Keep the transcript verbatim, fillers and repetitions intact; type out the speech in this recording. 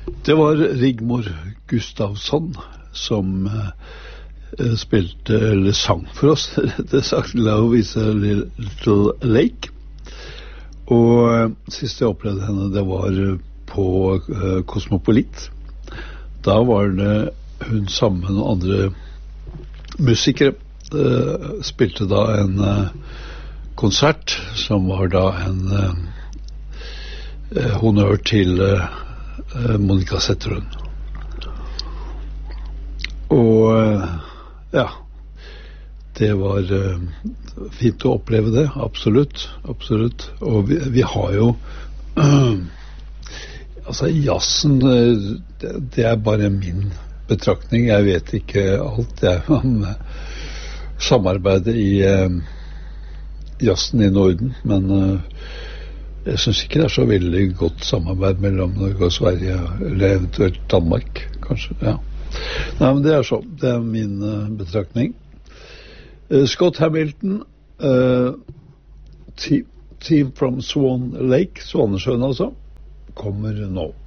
Det var Rigmor Gustafsson som uh, spilte, eller sang for oss, rett og sagt, Love is a Little Lake. Og uh, sist jeg opplevde henne, det var uh, på uh, Cosmopolit. Da var det hun sammen med noen andre musikere uh, spilte da en uh, konsert som var da en uh, uh, honnør til uh, Monica Zetterlund. Og ja, det var uh, fint å oppleve det, absolutt, absolutt. Og vi, vi har jo uh, altså jazzen, uh, det, det er bare min betraktning. Jeg vet ikke alt jeg om uh, samarbeidet i uh, jazzen i Norden, men uh, jeg synes ikke det er så veldig godt samarbeid mellom Norge og Sverige, eller eventuelt Danmark, kanskje, ja. Nei, men det er så, det er min uh, betraktning. Uh, Scott Hamilton, uh, team, team from Swan Lake, Svanesjøen altså, kommer nå.